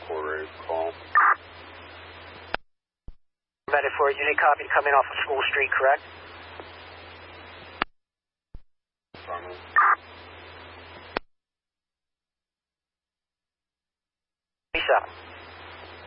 for a call. Medic 4, you need copy coming off of School Street, correct? Affirmative. Peace out.